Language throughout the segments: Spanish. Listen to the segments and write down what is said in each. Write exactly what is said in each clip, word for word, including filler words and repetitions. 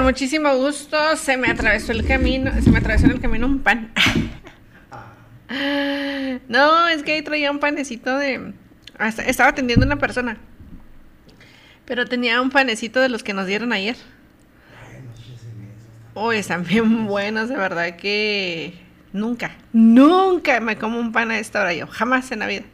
muchísimo gusto. Se me atravesó el camino, se me atravesó en el camino un pan. No, es que ahí traía un panecito de... Estaba atendiendo a una persona, pero tenía un panecito de los que nos dieron ayer. Oh, están bien buenos, de verdad que... Nunca, nunca me como un pan a esta hora yo, jamás en la vida.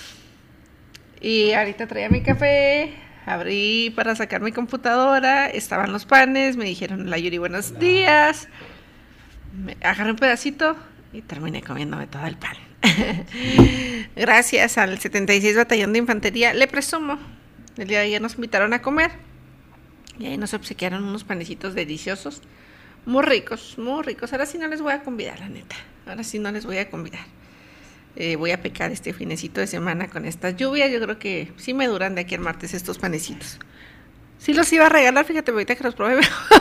Y ahorita traía mi café, abrí para sacar mi computadora, estaban los panes, me dijeron la Yuri buenos días, me agarré un pedacito y terminé comiéndome todo el pan. Gracias al setenta y seis Batallón de Infantería, le presumo, el día de ayer nos invitaron a comer y ahí nos obsequiaron unos panecitos deliciosos, muy ricos, muy ricos. Ahora sí no les voy a convidar, la neta, ahora sí no les voy a convidar. Eh, voy a pecar este finecito de semana con estas lluvias. Yo creo que sí me duran de aquí al martes estos panecitos. Sí los iba a regalar, fíjate, ahorita que los probé.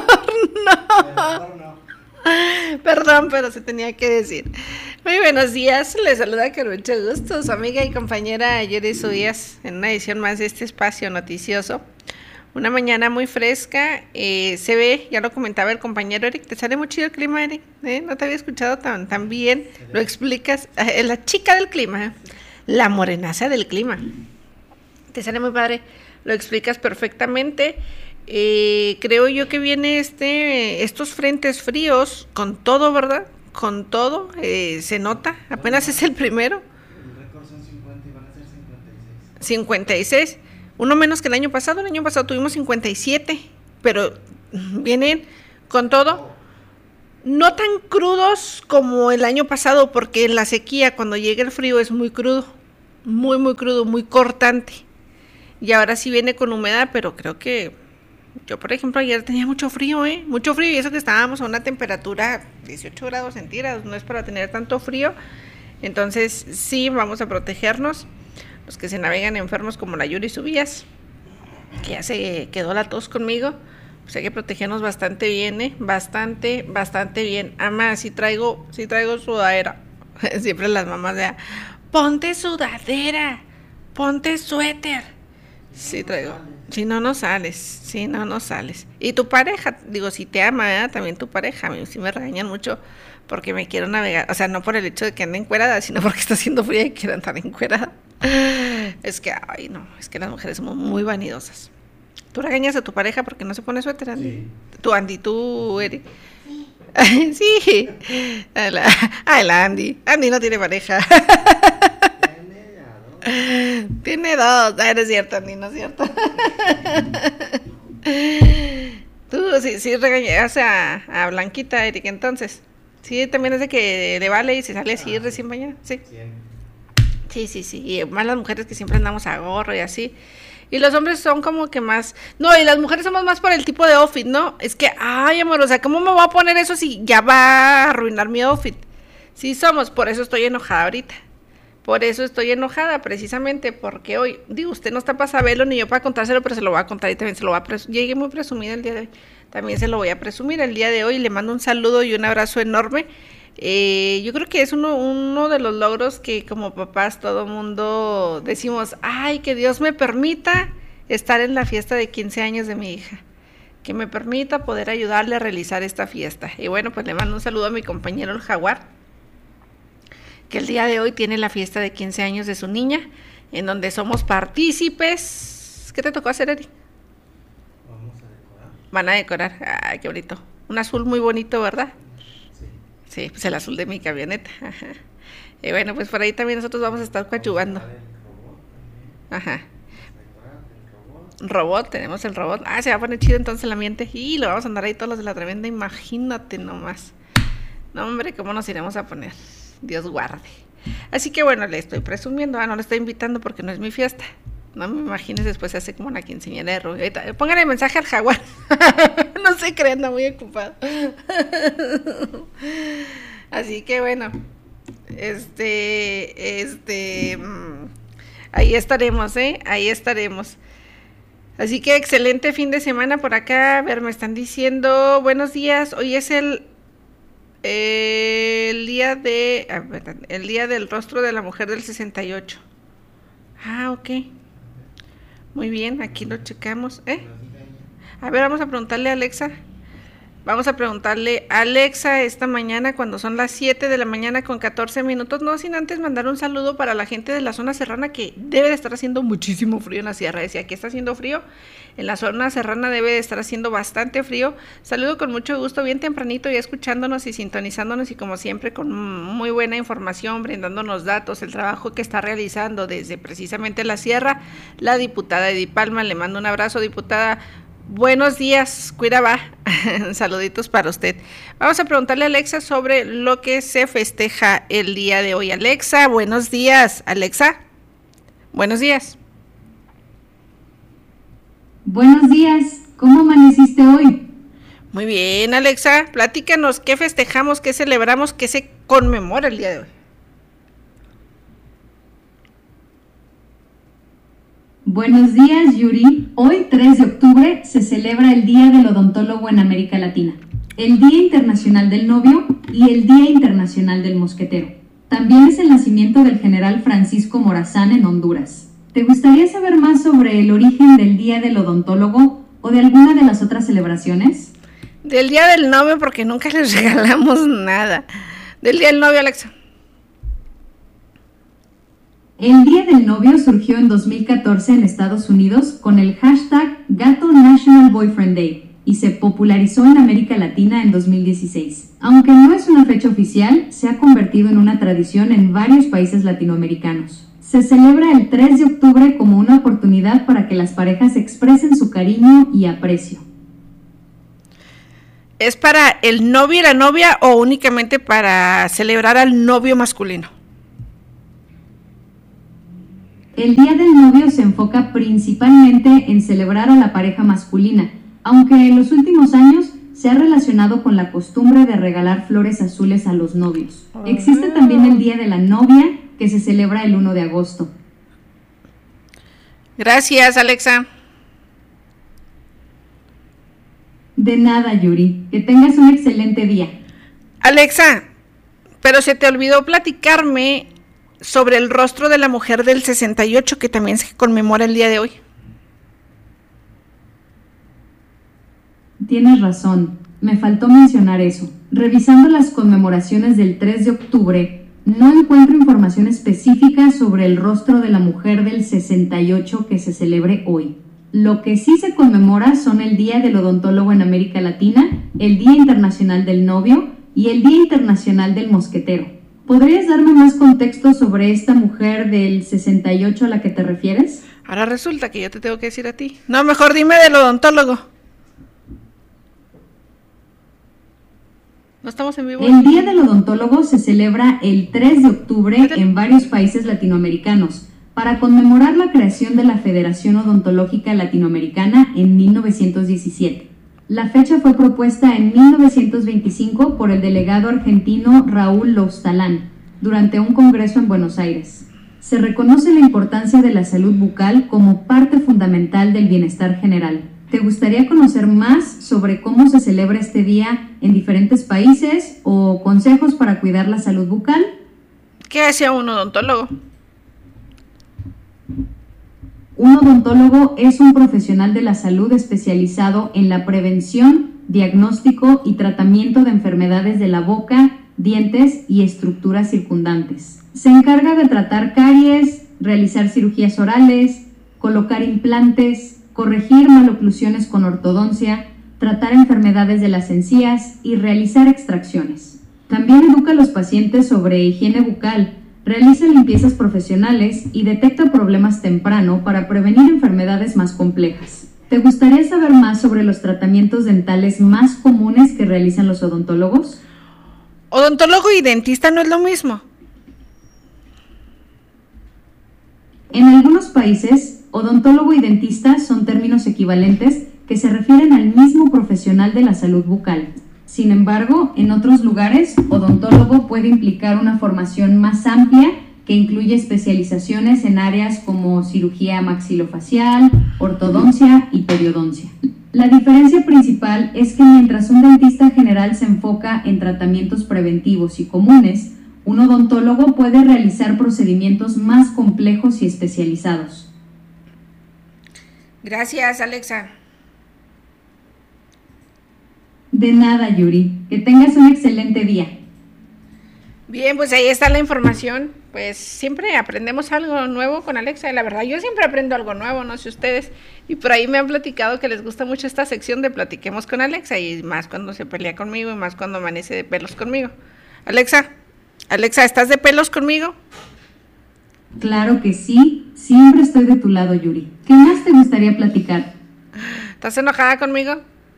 No. Mejor no. Perdón, pero se tenía que decir. Muy buenos días, les saluda con mucho gusto su amiga y compañera Yuri Díaz en una edición más de este espacio noticioso. Una mañana muy fresca, eh, se ve, ya lo comentaba el compañero Eric, te sale muy chido el clima, Eric, ¿eh? No te había escuchado tan, tan bien, lo explicas, eh, la chica del clima, la morenaza del clima, te sale muy padre, lo explicas perfectamente. Eh, creo yo que viene este, estos frentes fríos con todo, ¿verdad? Con todo, eh, se nota, apenas es el primero. El récord son cincuenta y van a ser cincuenta y seis. cincuenta y seis. Uno menos que el año pasado, el año pasado tuvimos cincuenta y siete, pero vienen con todo, no tan crudos como el año pasado, porque en la sequía cuando llega el frío es muy crudo, muy muy crudo, muy cortante, y ahora sí viene con humedad, pero creo que yo por ejemplo ayer tenía mucho frío, ¿eh? mucho frío, y eso que estábamos a una temperatura dieciocho grados centígrados, no es para tener tanto frío, entonces sí vamos a protegernos. Los que se navegan enfermos como la Yuri Subías, que ya se quedó la tos conmigo, pues hay que protegernos bastante bien, ¿eh? Bastante, bastante bien. Ama, si traigo, si traigo sudadera. Siempre las mamás de, ponte sudadera, ponte suéter. Sí traigo. Si no, no sales, si no, no sales. Y tu pareja, digo, si te ama, ¿eh? También tu pareja, a mí sí me regañan mucho porque me quiero navegar, o sea, no por el hecho de que ande encuerada, sino porque está haciendo frío y quiero andar encuerada. Es que, ay, no, es que las mujeres somos muy vanidosas. ¿Tú regañas a tu pareja porque no se pone suéter, Andy? Sí. ¿Tú, Andy, tú, Eric? Sí. Sí. Ay, la, ay, la Andy. Andy no tiene pareja. Tiene ya dos. Tiene dos. Ah, no es cierto, Andy, no es cierto. Tú sí, sí regañas a, a Blanquita, Eric, entonces. Sí, también es de que le vale y se sale así ah, recién bañada. Sí. Siempre. Sí, sí, sí, y más las mujeres que siempre andamos a gorro y así, y los hombres son como que más, no, y las mujeres somos más por el tipo de outfit, ¿no? Es que, ay, amor, o sea, ¿cómo me voy a poner eso si ya va a arruinar mi outfit? Sí somos, por eso estoy enojada ahorita, por eso estoy enojada, precisamente, porque hoy, digo, usted no está para saberlo ni yo para contárselo, pero se lo voy a contar y también se lo voy a presumir, llegué muy presumida el día de hoy, también se lo voy a presumir el día de hoy, le mando un saludo y un abrazo enorme. Eh, yo creo que es uno, uno de los logros que como papás todo mundo decimos, ay, que Dios me permita estar en la fiesta de quince años de mi hija, que me permita poder ayudarle a realizar esta fiesta. Y bueno, pues le mando un saludo a mi compañero el Jaguar, que el día de hoy tiene la fiesta de quince años de su niña, en donde somos partícipes. ¿Qué te tocó hacer, Eric? Vamos a decorar. Van a decorar, ay, qué bonito, un azul muy bonito, ¿verdad? Sí, pues el azul de mi camioneta. Ajá. Y bueno, pues por ahí también nosotros vamos a estar coadyuvando. Ajá. Robot. robot, tenemos el robot. Ah, se va a poner chido entonces el ambiente. Y lo vamos a andar ahí todos los de la tremenda, imagínate nomás. No, hombre, ¿cómo nos iremos a poner? Dios guarde. Así que bueno, le estoy presumiendo, ah, no le estoy invitando porque no es mi fiesta. No me imagines, después se hace como una quinceañera de Rubio. Pónganle mensaje al Jaguar. No se crean, anda muy ocupado. Así que bueno, este, este, ahí estaremos, ¿eh? Ahí estaremos. Así que excelente fin de semana por acá. A ver, me están diciendo, buenos días, hoy es el, eh, el día de, ah, el día del rostro de la mujer del sesenta y ocho. Ah, ok. Muy bien, aquí lo checamos, ¿eh? A ver, vamos a preguntarle a Alexa. Vamos a preguntarle a Alexa esta mañana cuando son las siete de la mañana con catorce minutos, no sin antes mandar un saludo para la gente de la zona serrana que debe de estar haciendo muchísimo frío en la sierra. Decía, aquí está haciendo frío, en la zona serrana debe de estar haciendo bastante frío. Saludo con mucho gusto, bien tempranito ya escuchándonos y sintonizándonos y como siempre con muy buena información, brindándonos datos, el trabajo que está realizando desde precisamente la sierra, la diputada Edith Palma. Le mando un abrazo, diputada. Buenos días, cuida va. Saluditos para usted. Vamos a preguntarle a Alexa sobre lo que se festeja el día de hoy. Alexa, buenos días. Alexa, buenos días. Buenos días, ¿cómo amaneciste hoy? Muy bien, Alexa, platícanos qué festejamos, qué celebramos, qué se conmemora el día de hoy. Buenos días, Yuri. Hoy, tres de octubre, se celebra el Día del Odontólogo en América Latina, el Día Internacional del Novio y el Día Internacional del Mosquetero. También es el nacimiento del general Francisco Morazán en Honduras. ¿Te gustaría saber más sobre el origen del Día del Odontólogo o de alguna de las otras celebraciones? Del Día del Novio, porque nunca les regalamos nada. Del Día del Novio, Alexa. El Día del Novio surgió en dos mil catorce en Estados Unidos con el hashtag Gato National Boyfriend Day y se popularizó en América Latina en dos mil dieciséis. Aunque no es una fecha oficial, se ha convertido en una tradición en varios países latinoamericanos. Se celebra el tres de octubre como una oportunidad para que las parejas expresen su cariño y aprecio. ¿Es para el novio y la novia o únicamente para celebrar al novio masculino? El Día del Novio se enfoca principalmente en celebrar a la pareja masculina, aunque en los últimos años se ha relacionado con la costumbre de regalar flores azules a los novios. Existe también el Día de la Novia, que se celebra el primero de agosto. Gracias, Alexa. De nada, Yuri. Que tengas un excelente día. Alexa, pero se te olvidó platicarme sobre el rostro de la mujer del sesenta y ocho que también se conmemora el día de hoy. Tienes razón, me faltó mencionar eso. Revisando las conmemoraciones del tres de octubre, no encuentro información específica sobre el rostro de la mujer del sesenta y ocho que se celebre hoy. Lo que sí se conmemora son el Día del Odontólogo en América Latina, el Día Internacional del Novio y el Día Internacional del Mosquetero. ¿Podrías darme más contexto sobre esta mujer del sesenta y ocho a la que te refieres? Ahora resulta que yo te tengo que decir a ti. No, mejor dime del odontólogo. No estamos en vivo. El Día del Odontólogo se celebra el tres de octubre en varios países latinoamericanos para conmemorar la creación de la Federación Odontológica Latinoamericana en mil novecientos diecisiete. La fecha fue propuesta en mil novecientos veinticinco por el delegado argentino Raúl Loustalán durante un congreso en Buenos Aires. Se reconoce la importancia de la salud bucal como parte fundamental del bienestar general. ¿Te gustaría conocer más sobre cómo se celebra este día en diferentes países o consejos para cuidar la salud bucal? ¿Qué hace un odontólogo? Un odontólogo es un profesional de la salud especializado en la prevención, diagnóstico y tratamiento de enfermedades de la boca, dientes y estructuras circundantes. Se encarga de tratar caries, realizar cirugías orales, colocar implantes, corregir maloclusiones con ortodoncia, tratar enfermedades de las encías y realizar extracciones. También educa a los pacientes sobre higiene bucal, realiza limpiezas profesionales y detecta problemas temprano para prevenir enfermedades más complejas. ¿Te gustaría saber más sobre los tratamientos dentales más comunes que realizan los odontólogos? Odontólogo y dentista no es lo mismo. En algunos países, odontólogo y dentista son términos equivalentes que se refieren al mismo profesional de la salud bucal. Sin embargo, en otros lugares, odontólogo puede implicar una formación más amplia que incluye especializaciones en áreas como cirugía maxilofacial, ortodoncia y periodoncia. La diferencia principal es que mientras un dentista general se enfoca en tratamientos preventivos y comunes, un odontólogo puede realizar procedimientos más complejos y especializados. Gracias, Alexa. De nada, Yuri. Que tengas un excelente día. Bien, pues ahí está la información. Pues siempre aprendemos algo nuevo con Alexa, y la verdad yo siempre aprendo algo nuevo, no sé ustedes, y por ahí me han platicado que les gusta mucho esta sección de Platiquemos con Alexa, y más cuando se pelea conmigo y más cuando amanece de pelos conmigo. Alexa, Alexa, ¿estás de pelos conmigo? Claro que sí, siempre estoy de tu lado, Yuri. ¿Qué más te gustaría platicar? ¿Estás enojada conmigo?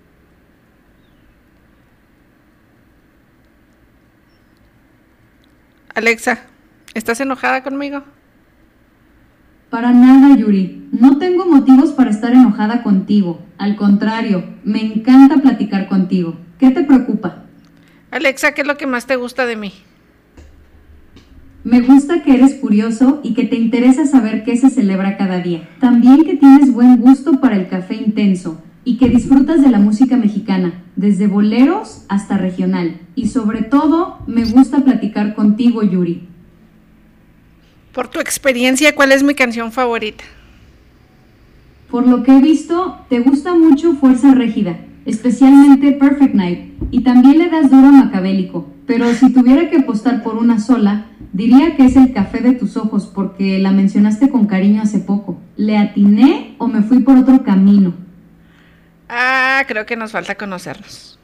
Alexa, ¿estás enojada conmigo? Para nada, Yuri. No tengo motivos para estar enojada contigo. Al contrario, me encanta platicar contigo. ¿Qué te preocupa? Alexa, ¿qué es lo que más te gusta de mí? Me gusta que eres curioso y que te interesa saber qué se celebra cada día. También que tienes buen gusto para el café intenso y que disfrutas de la música mexicana, desde boleros hasta regional. Y sobre todo, me gusta platicar contigo, Yuri. Por tu experiencia, ¿cuál es mi canción favorita? Por lo que he visto, te gusta mucho Fuerza Régida, especialmente Perfect Night, y también le das duro a Macabélico. Pero si tuviera que apostar por una sola, diría que es El Café de tus Ojos, porque la mencionaste con cariño hace poco. ¿Le atiné o me fui por otro camino? Ah, creo que nos falta conocernos.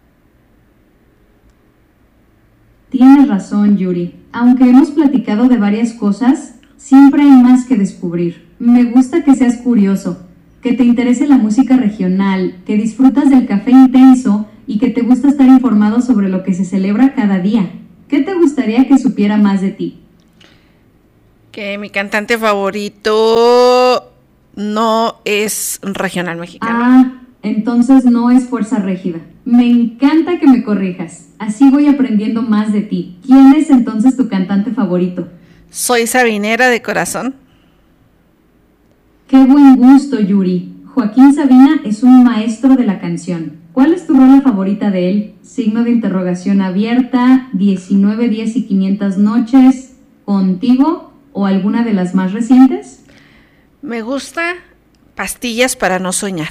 Tienes razón, Yuri. Aunque hemos platicado de varias cosas, siempre hay más que descubrir. Me gusta que seas curioso, que te interese la música regional, que disfrutas del café intenso y que te gusta estar informado sobre lo que se celebra cada día. ¿Qué te gustaría que supiera más de ti? Que mi cantante favorito no es regional mexicano. Ah, entonces no es Fuerza Régida. Me encanta que me corrijas. Así voy aprendiendo más de ti. ¿Quién es entonces tu cantante favorito? Soy sabinera de corazón. ¡Qué buen gusto, Yuri! Joaquín Sabina es un maestro de la canción. ¿Cuál es tu rola favorita de él? Signo de interrogación abierta, diecinueve días y quinientas noches, Contigo o alguna de las más recientes. Me gusta Pastillas para no soñar.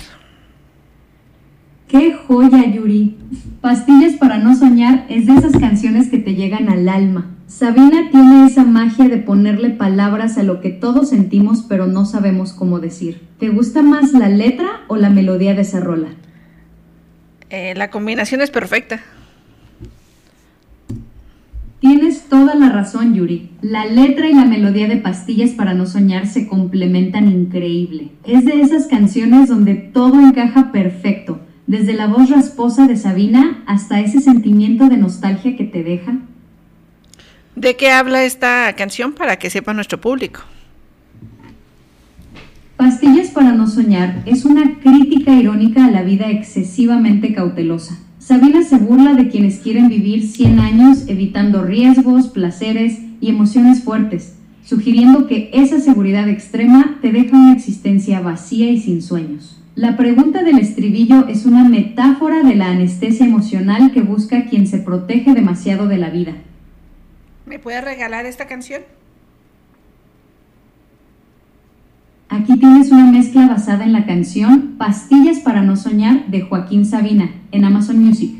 ¡Qué joya, Yuri! Pastillas para no soñar es de esas canciones que te llegan al alma. Sabina tiene esa magia de ponerle palabras a lo que todos sentimos pero no sabemos cómo decir. ¿Te gusta más la letra o la melodía de esa rola? Eh, la combinación es perfecta. Tienes toda la razón, Yuri. La letra y la melodía de Pastillas para no soñar se complementan increíble. Es de esas canciones donde todo encaja perfecto, desde la voz rasposa de Sabina hasta ese sentimiento de nostalgia que te deja. ¿De qué habla esta canción para que sepa nuestro público? Pastillas para no soñar es una crítica irónica a la vida excesivamente cautelosa. Sabina se burla de quienes quieren vivir cien años evitando riesgos, placeres y emociones fuertes, sugiriendo que esa seguridad extrema te deja una existencia vacía y sin sueños. La pregunta del estribillo es una metáfora de la anestesia emocional que busca quien se protege demasiado de la vida. ¿Me puedes regalar esta canción? Aquí tienes una mezcla basada en la canción Pastillas para no soñar de Joaquín Sabina en Amazon Music.